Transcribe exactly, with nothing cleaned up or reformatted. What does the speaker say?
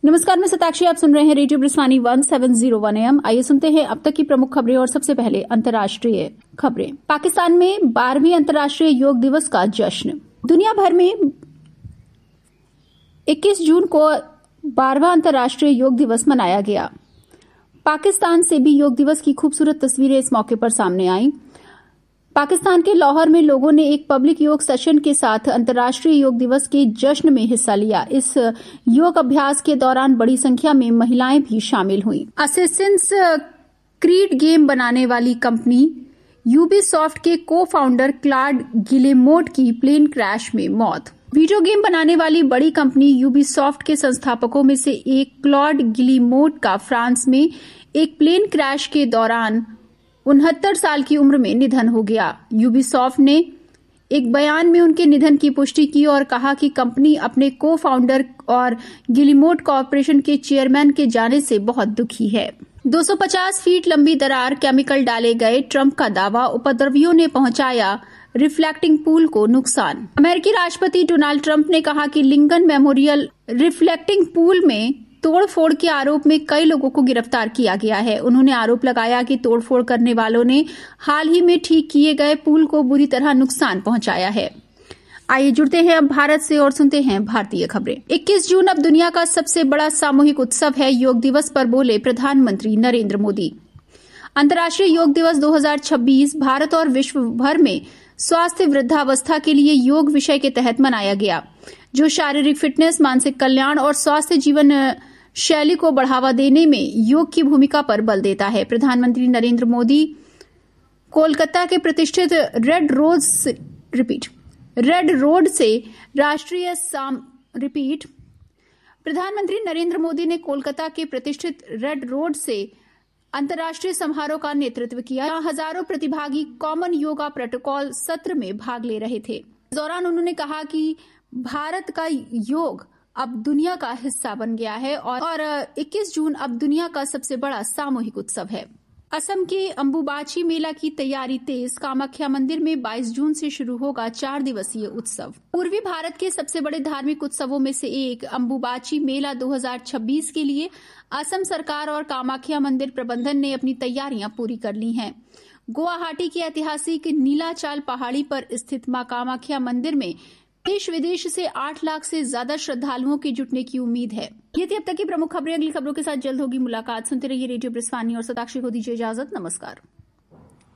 नमस्कार, मैं सताक्षी। आप सुन रहे हैं radio ब्रिस्वानी one seven zero one M. आइए सुनते हैं अब तक की प्रमुख खबरें और सबसे पहले अंतर्राष्ट्रीय खबरें। पाकिस्तान में बारहवीं अंतर्राष्ट्रीय योग दिवस का जश्न। दुनिया भर में इक्कीस जून को बारहवां अंतर्राष्ट्रीय योग दिवस मनाया गया। पाकिस्तान से भी योग दिवस की खूबसूरत तस्वीरें इस मौके पर सामने आईं। पाकिस्तान के लाहौर में लोगों ने एक पब्लिक योग सेशन के साथ अंतर्राष्ट्रीय योग दिवस के जश्न में हिस्सा लिया। इस योग अभ्यास के दौरान बड़ी संख्या में महिलाएं भी शामिल हुईं। असेसिन्स क्रीड गेम बनाने वाली कंपनी यूबीसॉफ्ट के को फाउंडर क्लॉड गिलेमोट की प्लेन क्रैश में मौत। वीडियो गेम बनाने वाली बड़ी कंपनी यूबीसॉफ्ट के संस्थापकों में से एक क्लॉड गिलेमोट का फ्रांस में एक प्लेन क्रैश के दौरान उनहत्तर साल की उम्र में निधन हो गया। यूबीसॉफ्ट ने एक बयान में उनके निधन की पुष्टि की और कहा कि कंपनी अपने को फाउंडर और गिलेमोट कॉर्पोरेशन के चेयरमैन के जाने से बहुत दुखी है। दो सौ पचास फीट लंबी दरार केमिकल डाले गए, ट्रंप का दावा। उपद्रवियों ने पहुंचाया रिफ्लेक्टिंग पूल को नुकसान। अमेरिकी राष्ट्रपति डोनाल्ड ट्रंप ने कहा कि लिंकन मेमोरियल रिफ्लेक्टिंग पूल में तोड़फोड़ के आरोप में कई लोगों को गिरफ्तार किया गया है। उन्होंने आरोप लगाया कि तोड़फोड़ करने वालों ने हाल ही में ठीक किए गए पुल को बुरी तरह नुकसान पहुंचाया है। आइए जुड़ते हैं अब भारत से और सुनते हैं भारतीय खबरें। इक्कीस जून अब दुनिया का सबसे बड़ा सामूहिक उत्सव है। योग दिवस पर बोले प्रधानमंत्री नरेंद्र मोदी। अंतर्राष्ट्रीय योग दिवस दो हज़ार छब्बीस भारत और विश्व भर में स्वास्थ्य वृद्धावस्था के लिए योग विषय के तहत मनाया गया, जो शारीरिक फिटनेस, मानसिक कल्याण और स्वास्थ्य जीवन शैली को बढ़ावा देने में योग की भूमिका पर बल देता है। प्रधानमंत्री नरेंद्र मोदी कोलकाता के प्रतिष्ठित red rose repeat red road से राष्ट्रीय साम रिपीट प्रधानमंत्री नरेंद्र मोदी ने कोलकाता के प्रतिष्ठित रेड रोड से अंतर्राष्ट्रीय समारोह का नेतृत्व किया। यहाँ हजारों प्रतिभागी कॉमन योगा प्रोटोकॉल सत्र में भाग ले रहे थे। इस दौरान उन्होंने कहा कि भारत का योग अब दुनिया का हिस्सा बन गया है और इक्कीस जून अब दुनिया का सबसे बड़ा सामूहिक उत्सव है। असम के अंबुबाची मेला की तैयारी तेज। कामाख्या मंदिर में बाईस जून से शुरू होगा चार दिवसीय उत्सव। पूर्वी भारत के सबसे बड़े धार्मिक उत्सवों में से एक अंबुबाची मेला दो हज़ार छब्बीस के लिए असम सरकार और कामाख्या मंदिर प्रबंधन ने अपनी तैयारियां पूरी कर ली हैं। गुवाहाटी की ऐतिहासिक नीलाचाल पहाड़ी पर स्थित मां कामाख्या मंदिर में देश विदेश से आठ लाख से ज्यादा श्रद्धालुओं के जुटने की उम्मीद है। ये थी अब तक की प्रमुख खबरें। अगली खबरों के साथ जल्द होगी मुलाकात। सुनते रहिए रेडियो ब्रिस्वानी और सताक्षी को दीजिए इजाजत। नमस्कार।